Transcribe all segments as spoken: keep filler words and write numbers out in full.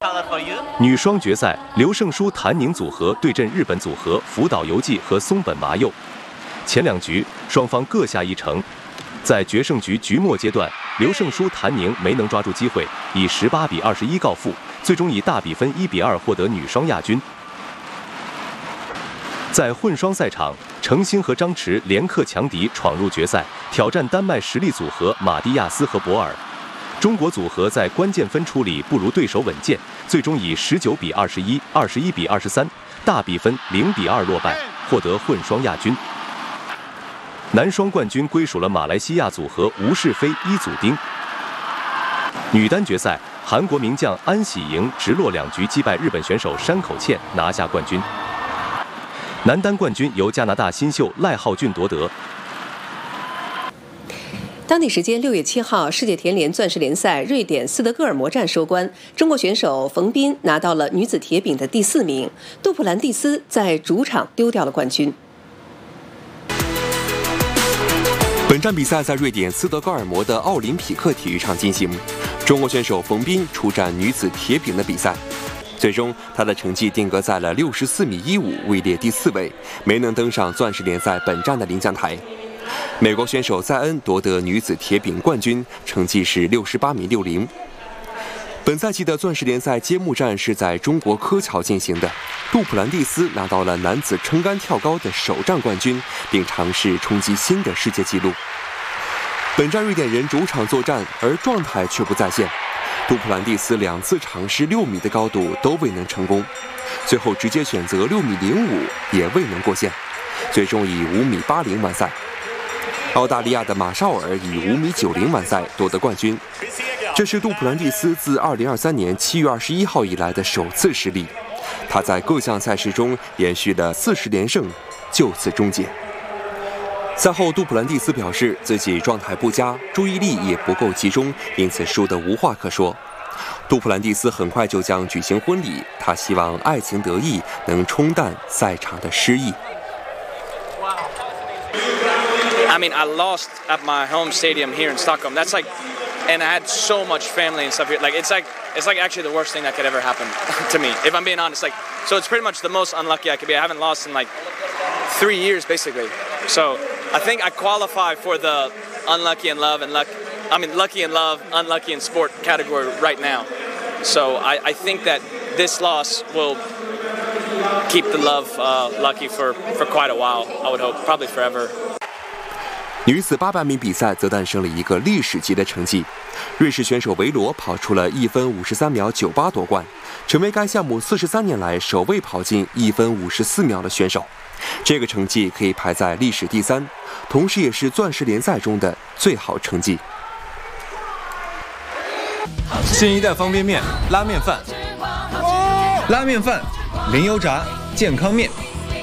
女双决赛，刘胜书谭宁组合对阵日本组合福岛由纪和松本麻佑。前两局双方各下一城，在决胜局局末阶段，刘胜书谭宁没能抓住机会，以十八比二十一告负，最终以大比分一比二获得女双亚军。在混双赛场，程鑫和张弛连克强敌闯入决赛，挑战丹麦实力组合马蒂亚斯和博尔。中国组合在关键分处理不如对手稳健，最终以十九比二十一、二十一比二十三大比分零比二落败，获得混双亚军。男双冠军归属了马来西亚组合吴世飞、伊祖丁。女单决赛，韩国名将安喜莹直落两局击败日本选手山口茜，拿下冠军。男单冠军由加拿大新秀赖浩俊夺得。 当地时间六月七号，世界田联钻石联赛瑞典斯德哥尔摩站收官，中国选手冯彬拿到了女子铁饼的第四名，杜普兰蒂斯在主场丢掉了冠军。 本站比赛在瑞典斯德哥尔摩的奥林匹克体育场进行，中国选手冯彬出战女子铁饼的比赛，最终她的成绩定格在了六十四米一五，位列第四位，没能登上钻石联赛本站的领奖台。美国选手塞恩夺得女子铁饼冠军，成绩是六十八米六零。本赛季的钻石联赛揭幕战是在中国柯桥进行的，杜普兰蒂斯拿到了男子撑杆跳高的首战冠军，并尝试冲击新的世界纪录。本站瑞典人主场作战，而状态却不在线。杜普兰蒂斯两次尝试六米的高度都未能成功，最后直接选择六米零五也未能过线，最终以五米八零完赛。澳大利亚的马绍尔以五米九零完赛夺得冠军，这是杜普兰蒂斯自二零二三年七月二十一号以来的首次失利。他在各项赛事中连续了四十连胜，就此终结。赛后，杜普兰蒂斯表示自己状态不佳，注意力也不够集中，因此输得无话可说。杜普兰蒂斯很快就将举行婚礼，他希望爱情得意能冲淡赛场的失意。 I mean, I lost at my home stadium here in Stockholm. That's like, and I had so much family and stuff here. Like, it's like, it's like actually the worst thing that could ever happen to me, if I'm being honest. Like, so it's pretty much the most unlucky I could be. I haven't lost in like three years, basically. So I think I qualify for the unlucky in love and luck. I mean, lucky in love, unlucky in sport category right now. So I, I think that this loss will keep the love uh, lucky for, for quite a while, I would hope, probably forever. 女子八百米比赛则诞生了一个历史级的成绩，瑞士选手维罗跑出了一分五十三秒九八夺冠，成为该项目四十三年来首位跑进一分五十四秒的选手。这个成绩可以排在历史第三，同时也是钻石联赛中的最好成绩。 新一代方便面拉面饭，拉面饭零油炸健康面，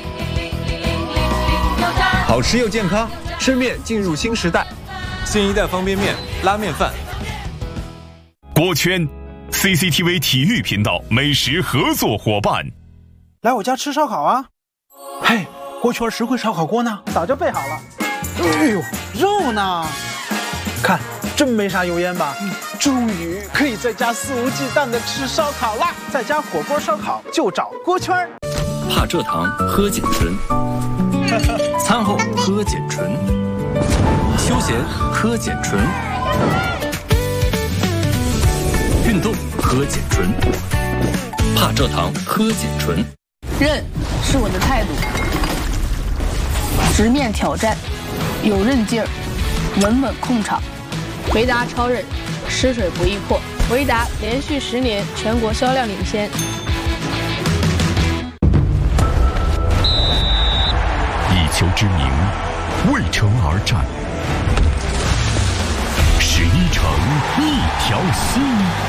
好吃又健康。吃面进入新时代，新一代方便面拉面饭。 锅圈 C C T V 体育频道美食合作伙伴， 来我家吃烧烤啊！嘿，锅圈实惠烧烤锅呢？早就备好了。哎呦，肉呢？看，真没啥油烟吧？嗯，终于可以在家肆无忌惮的吃烧烤啦！在家火锅烧烤就找锅圈。 怕蔗糖喝碱醇。餐后喝碱醇，休闲喝碱醇，运动喝碱醇，怕蔗糖喝碱醇。 韧是我的态度，直面挑战，有韧劲儿，稳稳控场。维达超韧，吃水不易破。维达连续十年全国销量领先。 以球之名，为城而战。十一城，一条心。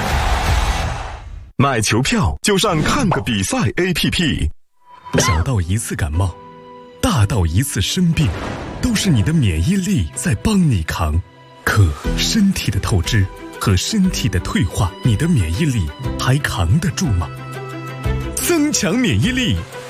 买球票就上看个比赛 A P P。小到一次感冒，大到一次生病，都是你的免疫力在帮你扛。可身体的透支和身体的退化，你的免疫力还扛得住吗？增强免疫力，